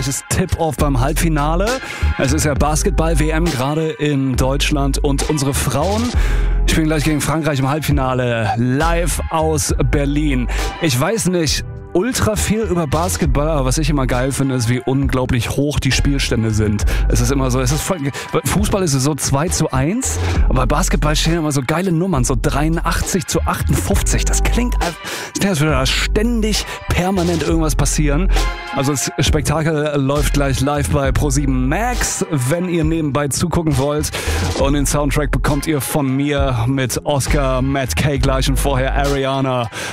Gleich ist Tip-Off beim Halbfinale. Es ist ja Basketball-WM gerade in Deutschland und unsere Frauen spielen gleich gegen Frankreich im Halbfinale live aus Berlin. Ich weiß nicht ultra viel über Basketball, aber was ich immer geil finde, ist, wie unglaublich hoch die Spielstände sind. Es ist immer so, Fußball ist es so 2:1, aber bei Basketball stehen immer so geile Nummern, so 83:58. Das klingt, als würde da ständig permanent irgendwas passieren. Also das Spektakel läuft gleich live bei Pro7 Max, wenn ihr nebenbei zugucken wollt. Und den Soundtrack bekommt ihr von mir mit Oscar, Matt Kay gleich und vorher Ariana.